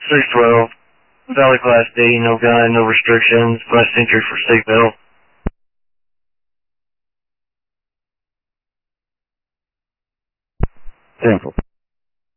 612. Valid Class D, no gun, no restrictions, last entry for seatbelt. 10-4.